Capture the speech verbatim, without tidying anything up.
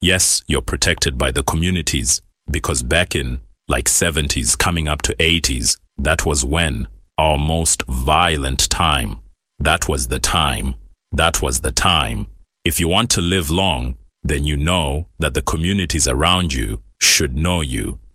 Yes, you're protected by the communities, because back in, like seventies coming up to eighties, that was when, our most violent time. That was the time. That was the time. If you want to live long, then you know that the communities around you should know you.